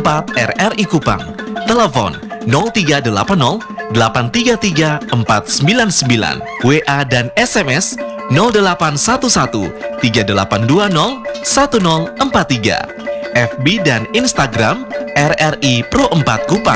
4 RRI Kupang. Telepon 0380 833 499, WA dan SMS 0811 3820 1043, FB dan Instagram RRI Pro 4 Kupang.